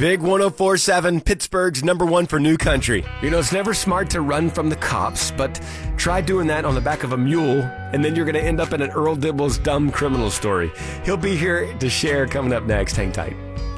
Big 104.7, Pittsburgh's number one for new country. You know, it's never smart to run from the cops, but try doing that on the back of a mule, and then you're going to end up in an Earl Dibble's dumb criminal story. He'll be here to share coming up next. Hang tight.